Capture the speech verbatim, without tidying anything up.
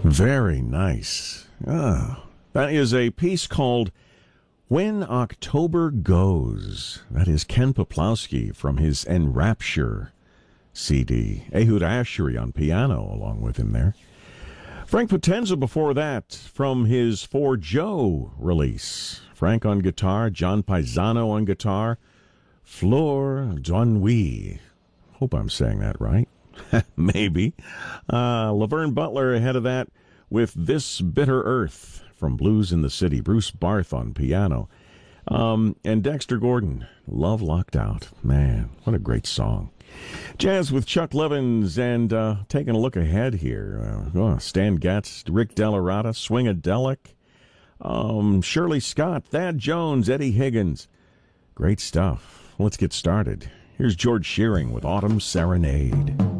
Very nice. Ah, that is a piece called When October Goes. That is Ken Poplawski from his Enrapture C D. Ehud Asheri on piano along with him there. Frank Potenza before that from his For Joe release. Frank on guitar, John Paisano on guitar, Fleur d'Ennui. Hope I'm saying that right. Maybe. Uh, Laverne Butler ahead of that with This Bitter Earth from Blues in the City. Bruce Barth on piano. Um, and Dexter Gordon, Love Locked Out. Man, what a great song. Jazz with Chuck Levins, and uh, taking a look ahead here. Uh, oh, Stan Getz, Rick Delarada, Swingadelic, um, Shirley Scott, Thad Jones, Eddie Higgins. Great stuff. Let's get started. Here's George Shearing with Autumn Serenade.